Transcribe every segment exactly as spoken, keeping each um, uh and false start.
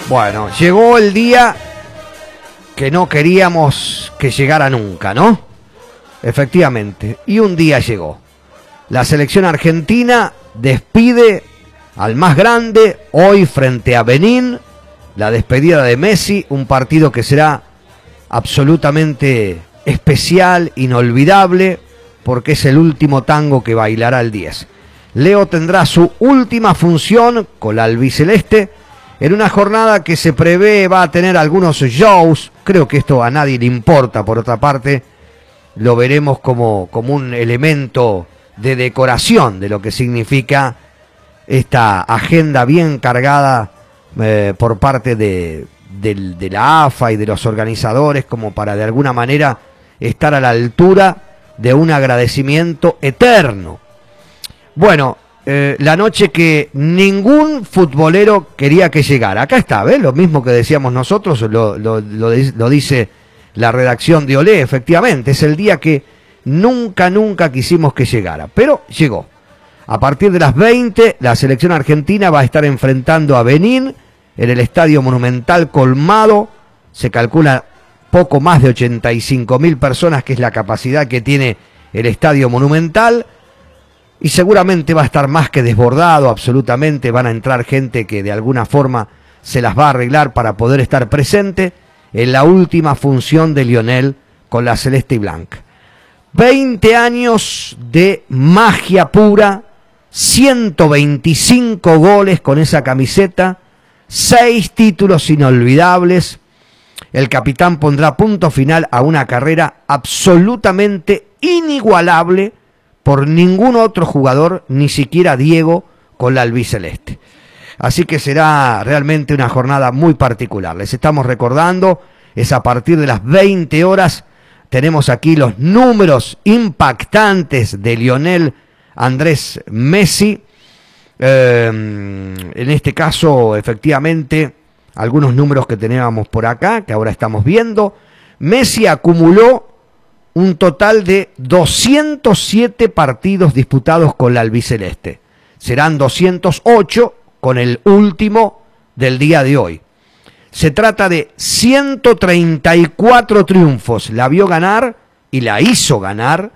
Bueno, llegó el día que no queríamos que llegara nunca, ¿no? Efectivamente, y un día llegó. La selección argentina despide al más grande hoy frente a Benín, la despedida de Messi, un partido que será absolutamente especial, inolvidable, porque es el último tango que bailará el diez. Leo tendrá su última función con la albiceleste en una jornada que se prevé va a tener algunos shows. Creo que esto a nadie le importa, por otra parte, lo veremos como, como un elemento de decoración de lo que significa esta agenda bien cargada eh, por parte de, de, de la A F A y de los organizadores, como para de alguna manera estar a la altura de un agradecimiento eterno. Bueno, eh, la noche que ningún futbolero quería que llegara. Acá está, ¿ves? Lo mismo que decíamos nosotros, lo, lo, lo, lo dice la redacción de Olé, efectivamente. Es el día que nunca, nunca quisimos que llegara, pero llegó. A partir de las veinte, la selección argentina va a estar enfrentando a Benín en el Estadio Monumental colmado. Se calcula poco más de ochenta y cinco mil personas, que es la capacidad que tiene el Estadio Monumental. Y seguramente va a estar más que desbordado, absolutamente. Van a entrar gente que de alguna forma se las va a arreglar para poder estar presente en la última función de Lionel con la celeste y blanca. veinte años de magia pura, ciento veinticinco goles con esa camiseta, seis títulos inolvidables. El capitán pondrá punto final a una carrera absolutamente inigualable por ningún otro jugador, ni siquiera Diego, con la albiceleste. Así que será realmente una jornada muy particular. Les estamos recordando, es a partir de las veinte horas. Tenemos aquí los números impactantes de Lionel Andrés Messi. Eh, en este caso, efectivamente, algunos números que teníamos por acá, que ahora estamos viendo. Messi acumuló un total de doscientos siete partidos disputados con la albiceleste. Serán doscientos ocho con el último del día de hoy. Se trata de ciento treinta y cuatro triunfos. La vio ganar y la hizo ganar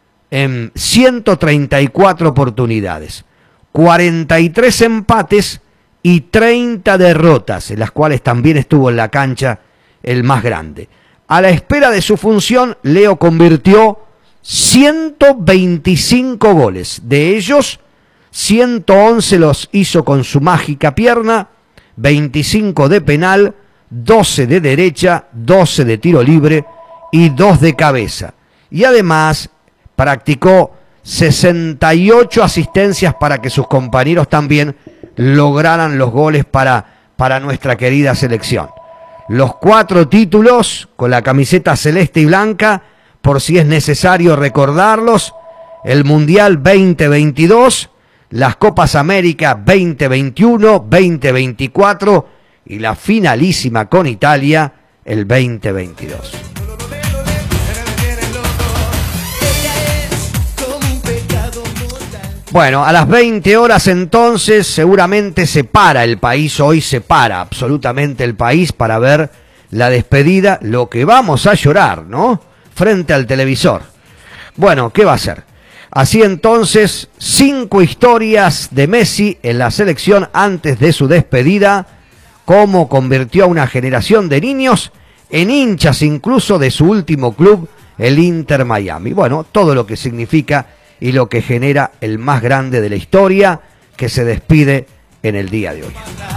en ciento treinta y cuatro oportunidades. cuarenta y tres empates y treinta derrotas, en las cuales también estuvo en la cancha el más grande. A la espera de su función, Leo convirtió ciento veinticinco goles. De ellos, ciento once los hizo con su mágica pierna, veinticinco de penal, doce de derecha, doce de tiro libre y dos de cabeza. Y además practicó sesenta y ocho asistencias para que sus compañeros también lograran los goles para, para nuestra querida selección. Los cuatro títulos con la camiseta celeste y blanca, por si es necesario recordarlos: el Mundial veinte veintidós, las Copas América veinte veintiuno, veinte veinticuatro y la finalísima con Italia el veinte veintidós. Bueno, a las veinte horas entonces seguramente se para el país, hoy se para absolutamente el país para ver la despedida, lo que vamos a llorar, ¿no? Frente al televisor. Bueno, ¿qué va a ser? Así entonces, cinco historias de Messi en la selección antes de su despedida, cómo convirtió a una generación de niños en hinchas incluso de su último club, el Inter Miami. Bueno, todo lo que significa y lo que genera el más grande de la historia, que se despide en el día de hoy.